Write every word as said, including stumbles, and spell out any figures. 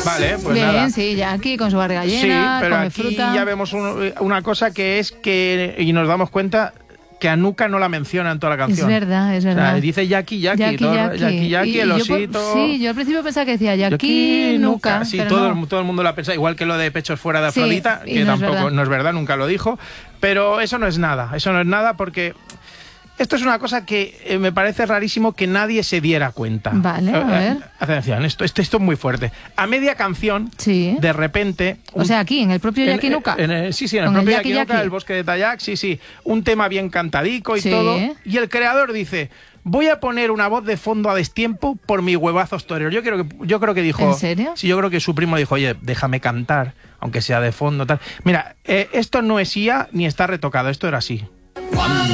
Vale, pues Bien, nada. sí, Jackie con su barriga llena, Sí, pero come aquí fruta. ya vemos un- una cosa que es que, y nos damos cuenta que a Nuka no la menciona en toda la Es canción. verdad, es O sea, verdad. dice Jackie, Jackie, Jackie, todo- Jackie. Jackie, Jackie, Y- el y yo po- osito. sí, yo al principio pensaba que decía Jackie, Nuka. Sí, pero todo, no. el, todo el mundo lo ha pensado, igual que lo de pechos fuera de Sí, Afrodita, y que no es tampoco verdad. no es verdad, nunca lo dijo. Pero eso no es nada, eso no es nada porque esto es una cosa que eh, me parece rarísimo que nadie se diera cuenta. Vale, a Eh, ver. Atención, esto, esto, esto es muy fuerte. A media canción, Sí. de repente... O un- sea, aquí, en el propio en- Jackie Nuka. en el- sí, sí, en el Con el propio Jackie Jackie Nuka, Jackie. el bosque de Tayac, sí, sí. Un tema bien cantadico y Sí. todo. Y el creador dice, voy a poner una voz de fondo a destiempo por mis huevazos toreros. Yo creo que, yo creo que dijo... ¿En serio? Sí, yo creo que su primo dijo, oye, déjame cantar, aunque sea de fondo, tal. Mira, eh, esto no es I A ni está retocado, esto era así.